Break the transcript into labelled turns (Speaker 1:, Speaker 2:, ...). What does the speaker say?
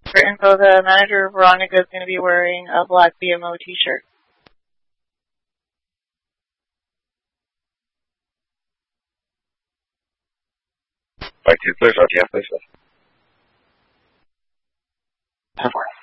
Speaker 1: For info, the manager of Veronica is going to be wearing a black BMO t-shirt.
Speaker 2: By 2 clears, RTF, please.
Speaker 3: 10-4.